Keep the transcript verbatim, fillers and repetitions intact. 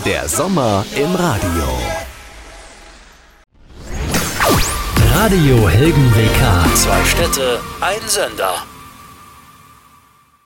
Der Sommer im Radio. Radio Helgen W K. Zwei Städte, ein Sender.